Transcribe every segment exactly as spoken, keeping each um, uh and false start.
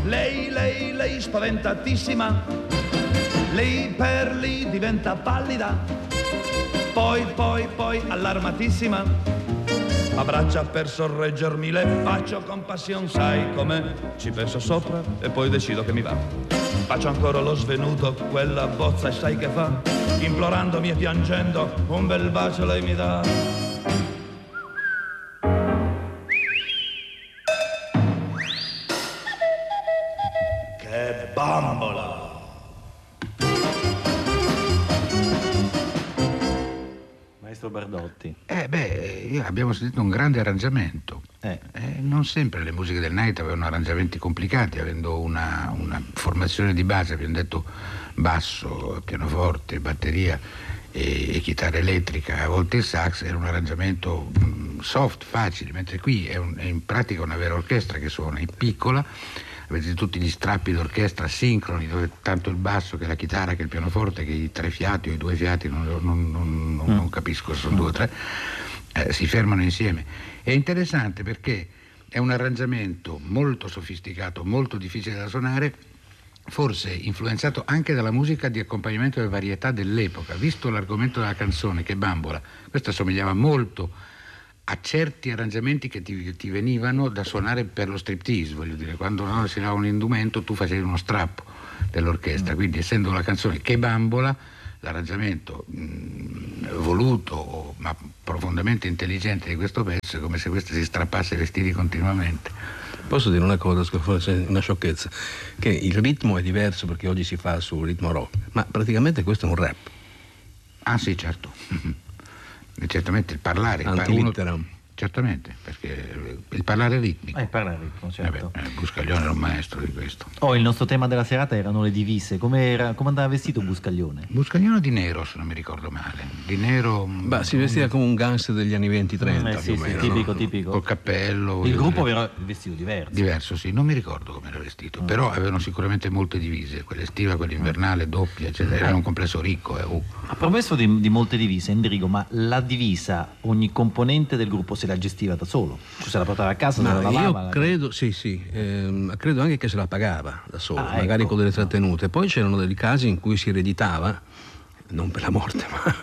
Lei, lei, lei spaventatissima, lei per lì diventa pallida, poi, poi, poi allarmatissima, abbraccia per sorreggermi, le faccio compassion, sai com'è, ci penso sopra e poi decido che mi va. Faccio ancora lo svenuto, quella bozza e sai che fa, implorandomi e piangendo, un bel bacio lei mi dà. Che bambola! Maestro Bardotti. Eh beh, io abbiamo sentito un grande arrangiamento. Eh. Eh, non sempre le musiche del Night avevano arrangiamenti complicati, avendo una, una formazione di base, abbiamo detto basso, pianoforte, batteria e, e chitarra elettrica, a volte il sax, era un arrangiamento mh, soft, facile, mentre qui è, un, è in pratica una vera orchestra che suona, è piccola. Avete tutti gli strappi d'orchestra sincroni, dove tanto il basso che la chitarra che il pianoforte che i tre fiati o i due fiati, non, non, non, non, non capisco se sono due o tre, eh, si fermano insieme. È interessante perché è un arrangiamento molto sofisticato, molto difficile da suonare, forse influenzato anche dalla musica di accompagnamento delle varietà dell'epoca. Visto l'argomento della canzone, che bambola, questo assomigliava molto a certi arrangiamenti che ti, ti venivano da suonare per lo striptease, voglio dire, quando no, si dava un indumento tu facevi uno strappo dell'orchestra, quindi essendo la canzone Che bambola, l'arrangiamento mh, voluto ma profondamente intelligente di questo pezzo è come se questa si strappasse i vestiti continuamente. Posso dire una cosa, forse una sciocchezza, che il ritmo è diverso perché oggi si fa sul ritmo rock, ma praticamente questo è un rap. Ah sì, certo. Certamente il parlare, antilitteram. Uno, certamente, perché il parlare ritmico. Eh, il parlare ritmico, certo. Vabbè, Buscaglione era un maestro di questo. Oh, il nostro tema della serata erano le divise. Come, era, come andava vestito Buscaglione? Buscaglione di nero, se non mi ricordo male. Di nero. Beh, si vestiva come un gangster degli anni venti trenta. Eh, sì, più o meno, sì, tipico, no? tipico. Col cappello. Il gruppo era vestito diverso. Diverso, sì, non mi ricordo come era vestito, mm. però avevano sicuramente molte divise, quella estiva, quella invernale, doppia, eccetera. Era un complesso ricco. Eh. Uh. A proposito di, di molte divise, Endrigo, ma la divisa ogni componente del gruppo se la gestiva da solo? Cioè se la portava a casa, no, la lavava? Io la... credo, sì, sì, ehm, credo anche che se la pagava da solo, ah, magari ecco. con delle trattenute. Poi c'erano dei casi in cui si ereditava, non per la morte, ma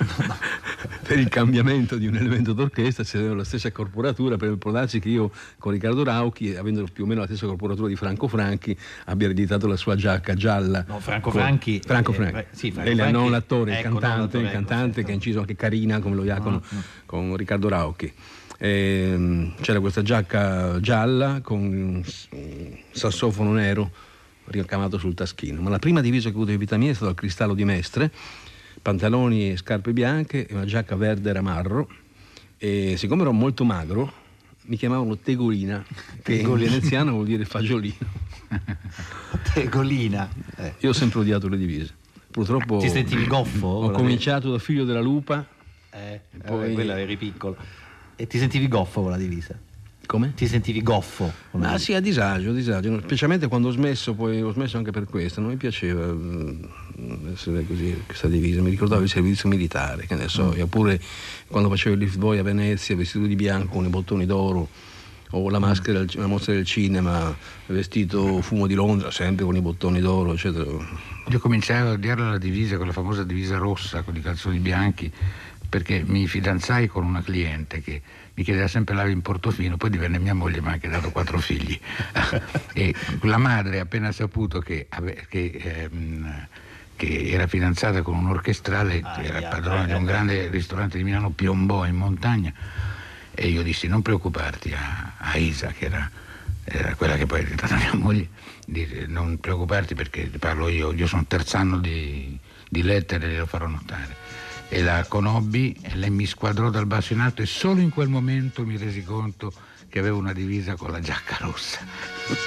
per il cambiamento di un elemento d'orchestra, se aveva la stessa corporatura. Per può darsi che io con Riccardo Rauchi, avendo più o meno la stessa corporatura di Franco Franchi, abbia ereditato la sua giacca gialla. No, Franco con... Franchi. Franco eh, Franchi. Eh, sì, Franco Lei, Franchi. non l'attore, Ecco, il cantante, l'attore, il cantante ecco, che ha certo. inciso anche Carina, come lo diacono, Mm, mm. con Riccardo Rauchi. E c'era questa giacca gialla con un sassofono nero ricamato sul taschino. Ma la prima divisa che ho avuto in vita mia è stata il Cristallo di Mestre, pantaloni e scarpe bianche e una giacca verde ramarro, e siccome ero molto magro mi chiamavano Tegolina, che in veneziano vuol dire fagiolino. Tegolina. Eh. Io ho sempre odiato le divise. Purtroppo ti sentivi goffo? Ho cominciato da figlio della lupa. Eh, poi... eh, quella eri piccolo. E ti sentivi goffo con la divisa? Come? Ti sentivi goffo? Ma sì, a disagio, a disagio, specialmente quando ho smesso, poi ho smesso anche per questo, non mi piaceva uh, essere così, questa divisa, mi ricordavo il servizio militare, che ne so, mm. oppure quando facevo il lift boy a Venezia, vestito di bianco con i bottoni d'oro, o la maschera, la mostra del cinema, vestito fumo di Londra, sempre con i bottoni d'oro, eccetera. Io cominciai a odiare la divisa, con la famosa divisa rossa, con i calzoni bianchi, perché mi fidanzai con una cliente che mi chiedeva sempre l'avi in Portofino, poi divenne mia moglie, mi ha anche dato quattro figli. E la madre, appena saputo che, ave, che, ehm, che era fidanzata con un orchestrale, ah, era yeah, padrone yeah, di un yeah. grande ristorante di Milano, piombò in montagna, e io dissi non preoccuparti a, a Isa, che era, era quella che poi è diventata mia moglie, dire, non preoccuparti perché parlo io, io sono terz'anno di, di lettere, lo farò notare. E la conobbi e lei mi squadrò dal basso in alto, e solo in quel momento mi resi conto che avevo una divisa con la giacca rossa.